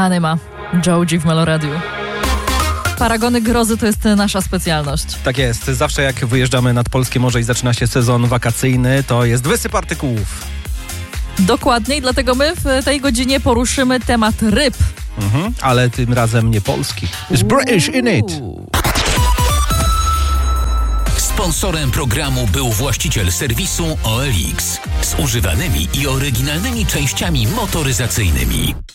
Anima, Joji w Meloradiu. Paragony grozy to jest nasza specjalność. Tak jest. Zawsze jak wyjeżdżamy nad polskie morze i zaczyna się sezon wakacyjny, to jest wysyp artykułów. Dokładnie, i dlatego my w tej godzinie poruszymy temat ryb. Ale tym razem nie polskich. It's British in it. Sponsorem programu był właściciel serwisu OLX z używanymi i oryginalnymi częściami motoryzacyjnymi.